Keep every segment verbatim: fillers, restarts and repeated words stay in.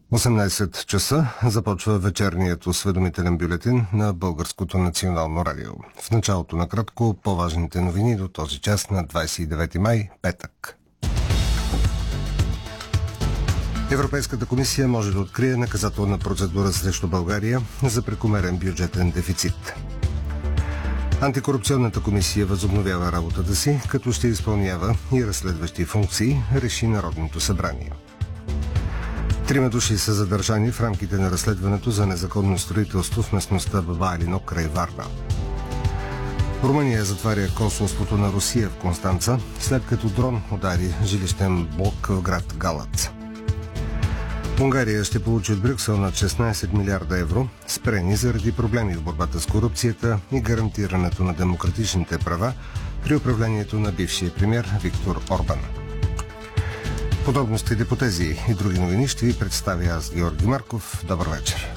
осемнайсет часа започва вечерният осведомителен бюлетин на Българското национално радио. В началото на кратко по-важните новини до този час на двайсет и девети май, петък. Европейската комисия може да открие наказателна процедура срещу България за прекомерен бюджетен дефицит. Антикорупционната комисия възобновява работата си, като ще изпълнява и разследващи функции, реши Народното събрание. Трима души са задържани в рамките на разследването за незаконно строителство в местността Баба Елино край Варна. Румъния затваря консулството на Русия в Констанца, след като дрон удари жилищен блок в град Галац. Унгария ще получи от Брюксел над шестнайсет милиарда евро, спрени заради проблеми в борбата с корупцията и гарантирането на демократичните права при управлението на бившия премиер Виктор Орбан. Подробностите по тези и други новини ще ви представя аз, Георги Марков. Добър вечер.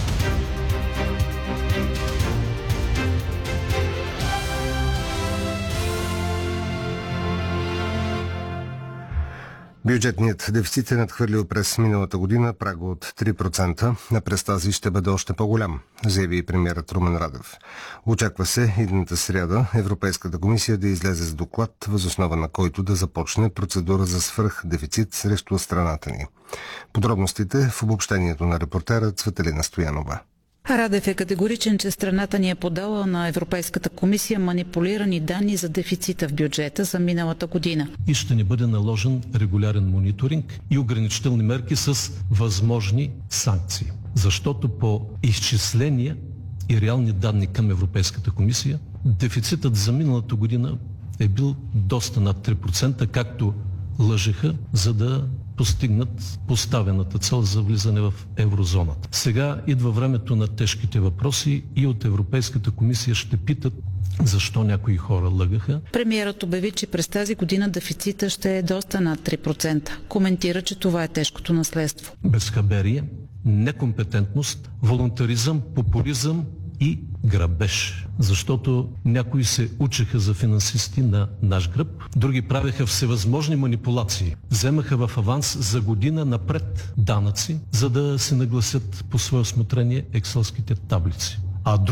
Бюджетният дефицит е надхвърлил през миналата година прага от три процента, а през тази ще бъде още по-голям, заяви и премиерът Румен Радев. Очаква се идната сряда Европейската комисия да излезе с доклад, въз основа на който да започне процедура за свръхдефицит срещу страната ни. Подробностите в обобщението на репортера Цветелина Стоянова. Радев е категоричен, че страната ни е подала на Европейската комисия манипулирани данни за дефицита в бюджета за миналата година. И ще ни бъде наложен регулярен мониторинг и ограничителни мерки с възможни санкции. Защото по изчисления и реални данни към Европейската комисия, дефицитът за миналата година е бил доста над три процента, както лъжеха, за да постигнат поставената цел за влизане в еврозоната. Сега идва времето на тежките въпроси и от Европейската комисия ще питат защо някои хора лъгаха. Премиерът обяви, че през тази година дефицита ще е доста над три процента. Коментира, че това е тежкото наследство. Безхаберие, некомпетентност, волунтаризъм, популизъм и грабеж. Защото някои се учеха за финансисти на наш гръб, други правеха всевъзможни манипулации. Вземаха в аванс за година напред данъци, за да се нагласят по свое усмотрение екселските таблици. А